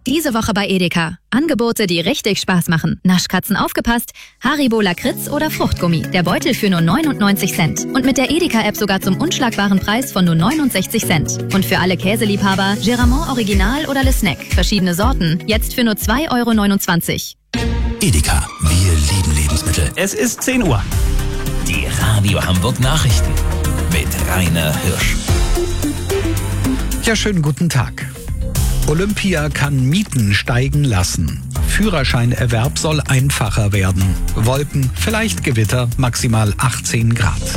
Diese Woche bei Edeka. Angebote, die richtig Spaß machen. Naschkatzen aufgepasst, Haribo Lakritz oder Fruchtgummi. Der Beutel für nur 99 Cent. Und mit der Edeka-App sogar zum unschlagbaren Preis von nur 69 Cent. Und für alle Käseliebhaber, Geramont Original oder Le Snack. Verschiedene Sorten. Jetzt für nur 2,29 €. Edeka, wir lieben Lebensmittel. Es ist 10 Uhr. Die Radio Hamburg Nachrichten mit Rainer Hirsch. Ja, schönen guten Tag. Olympia kann Mieten steigen lassen. Führerscheinerwerb soll einfacher werden. Wolken, vielleicht Gewitter, maximal 18 Grad.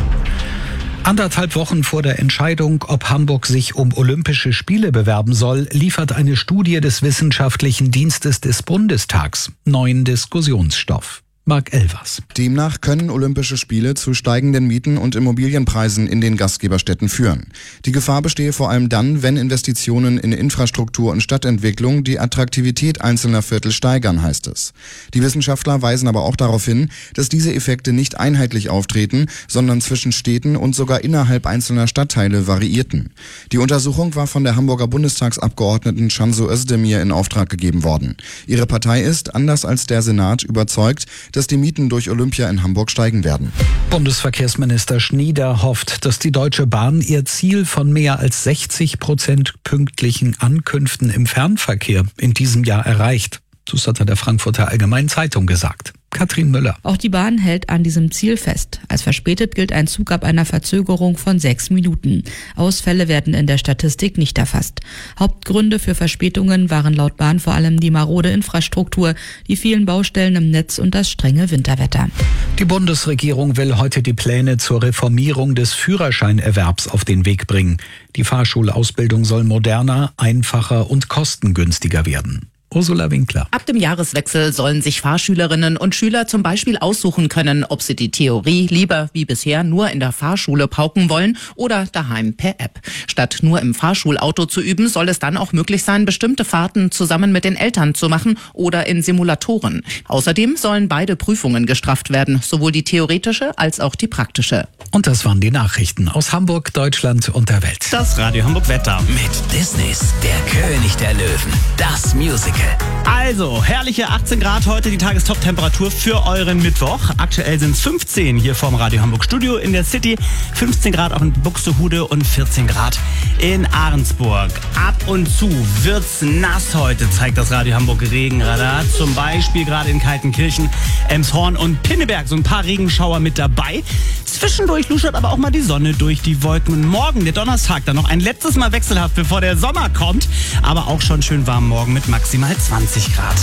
1,5 Wochen vor der Entscheidung, ob Hamburg sich um Olympische Spiele bewerben soll, liefert eine Studie des Wissenschaftlichen Dienstes des Bundestags neuen Diskussionsstoff. Marc Elvers. Demnach können Olympische Spiele zu steigenden Mieten und Immobilienpreisen in den Gastgeberstädten führen. Die Gefahr bestehe vor allem dann, wenn Investitionen in Infrastruktur und Stadtentwicklung die Attraktivität einzelner Viertel steigern, heißt es. Die Wissenschaftler weisen aber auch darauf hin, dass diese Effekte nicht einheitlich auftreten, sondern zwischen Städten und sogar innerhalb einzelner Stadtteile variierten. Die Untersuchung war von der Hamburger Bundestagsabgeordneten Cansu Özdemir in Auftrag gegeben worden. Ihre Partei ist, anders als der Senat, überzeugt, dass die Mieten durch Olympia in Hamburg steigen werden. Bundesverkehrsminister Schnieder hofft, dass die Deutsche Bahn ihr Ziel von mehr als 60% pünktlichen Ankünften im Fernverkehr in diesem Jahr erreicht. Das hat er der Frankfurter Allgemeinen Zeitung gesagt. Katrin Müller. Auch die Bahn hält an diesem Ziel fest. Als verspätet gilt ein Zug ab einer Verzögerung von 6 Minuten. Ausfälle werden in der Statistik nicht erfasst. Hauptgründe für Verspätungen waren laut Bahn vor allem die marode Infrastruktur, die vielen Baustellen im Netz und das strenge Winterwetter. Die Bundesregierung will heute die Pläne zur Reformierung des Führerscheinerwerbs auf den Weg bringen. Die Fahrschulausbildung soll moderner, einfacher und kostengünstiger werden. Ursula Winkler. Ab dem Jahreswechsel sollen sich Fahrschülerinnen und Schüler zum Beispiel aussuchen können, ob sie die Theorie lieber wie bisher nur in der Fahrschule pauken wollen oder daheim per App. Statt nur im Fahrschulauto zu üben, soll es dann auch möglich sein, bestimmte Fahrten zusammen mit den Eltern zu machen oder in Simulatoren. Außerdem sollen beide Prüfungen gestrafft werden, sowohl die theoretische als auch die praktische. Und das waren die Nachrichten aus Hamburg, Deutschland und der Welt. Das Radio Hamburg Wetter. Mit Disneys Der König der Löwen. Das Musical. Also, herrliche 18 Grad heute, die Tagestop-Temperatur für euren Mittwoch. Aktuell sind es 15 hier vorm Radio Hamburg Studio in der City, 15 Grad auch in Buxtehude und 14 Grad in Ahrensburg. Ab und zu wird's nass heute, zeigt das Radio Hamburg Regenradar. Zum Beispiel gerade in Kaltenkirchen, Elmshorn und Pinneberg. So ein paar Regenschauer mit dabei. Zwischendurch luschert aber auch mal die Sonne durch die Wolken. Und morgen, der Donnerstag, dann noch ein letztes Mal wechselhaft, bevor der Sommer kommt. Aber auch schon schön warm morgen mit maximal 20 Grad.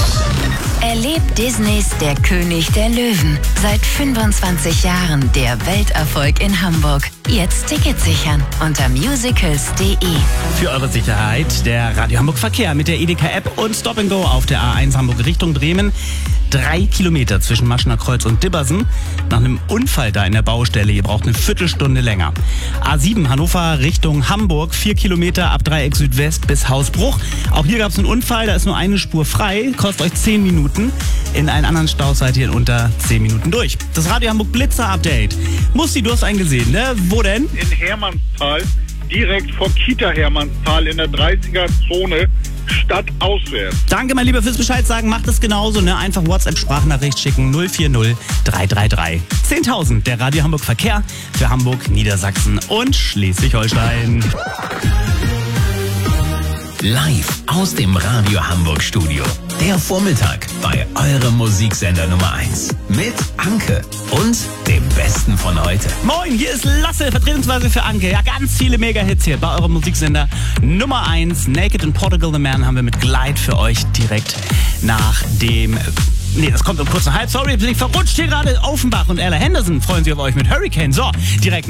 Erlebt Disneys Der König der Löwen. Seit 25 Jahren der Welterfolg in Hamburg. Jetzt Tickets sichern unter musicals.de. Für eure Sicherheit der Radio Hamburg Verkehr mit der Edeka-App und Stop & Go auf der A1 Hamburg Richtung Bremen. 3 Kilometer zwischen Maschener Kreuz und Dibbersen. Nach einem Unfall da in der Baustelle. Ihr braucht eine Viertelstunde länger. A7 Hannover Richtung Hamburg. 4 Kilometer ab Dreieck Südwest bis Hausbruch. Auch hier gab es einen Unfall. Da ist nur eine Spur frei. Kostet euch 10 Minuten. In einen anderen Stau seid ihr in unter 10 Minuten durch. Das Radio Hamburg Blitzer Update. Musti, du hast einen gesehen, ne? Wo denn? In Hermannsthal. Direkt vor Kita Hermannsthal in der 30er-Zone. Stadtauswärts. Danke, mein Lieber, fürs Bescheid sagen. Macht es genauso, ne? Einfach WhatsApp-Sprachnachricht schicken 040 333 10.000. Der Radio Hamburg Verkehr für Hamburg, Niedersachsen und Schleswig-Holstein. Live aus dem Radio Hamburg Studio. Der Vormittag bei eurem Musiksender Nummer 1. Mit Anke und dem Besten von heute. Moin, hier ist Lasse, vertretungsweise für Anke. Ja, ganz viele Mega-Hits hier bei eurem Musiksender Nummer 1. Naked in Portugal, The Man haben wir mit Glide für euch direkt nach dem... Nee, das kommt um kurz nach halb. Sorry, bin ich verrutscht hier gerade. Offenbach und Ella Henderson freuen sich auf euch mit Hurricane. So, direkt